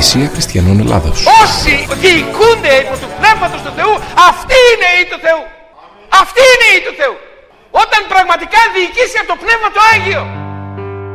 Εκκλησία Χριστιανών Ελλάδος. Όσοι διοικούνται υπό του Πνεύματος του Θεού, αυτοί είναι οι του Θεού. Αυτοί είναι οι του Θεού. Όταν πραγματικά διοικήσει από το Πνεύμα το Άγιο.